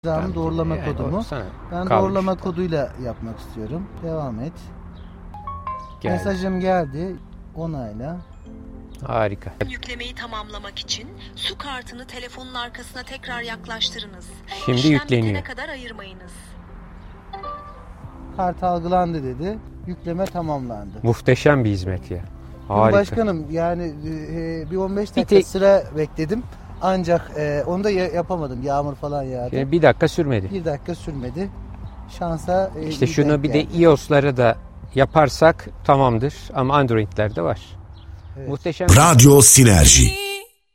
Doğrulama kodumu. Ben doğrulama koduyla yapmak istiyorum. Devam et. Geldi. Mesajım geldi. Onayla. Harika. Yüklemeyi tamamlamak için su kartını telefonun arkasına tekrar yaklaştırınız. Şimdi İşlem yükleniyor. bitene kadar ayırmayınız. Kart algılandı dedi. Yükleme tamamlandı. Muhteşem bir hizmet ya. Harika. Başkanım yani bir 15 dakika sıra bekledim. Ancak onu da yapamadım. Yağmur falan yağdı. Yani bir dakika sürmedi. Bir dakika sürmedi. Şansa İşte şunu bir de iOS'lara da yaparsak tamamdır. Ama Android'lerde var. Evet. Muhteşem. Radyo Sinerji.